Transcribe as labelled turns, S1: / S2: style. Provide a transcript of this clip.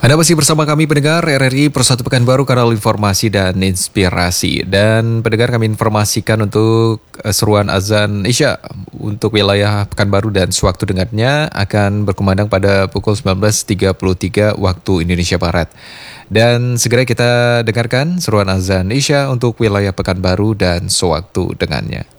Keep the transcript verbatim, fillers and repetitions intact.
S1: Anda masih bersama kami pendengar R R I Persatu Pekanbaru, kanal informasi dan inspirasi. Dan pendengar, kami informasikan untuk eh, seruan azan Isya untuk wilayah Pekanbaru dan sewaktu dengannya akan berkumandang pada pukul sembilan belas tiga puluh tiga waktu Indonesia Barat. Dan segera kita dengarkan seruan azan Isya untuk wilayah Pekanbaru dan sewaktu dengannya.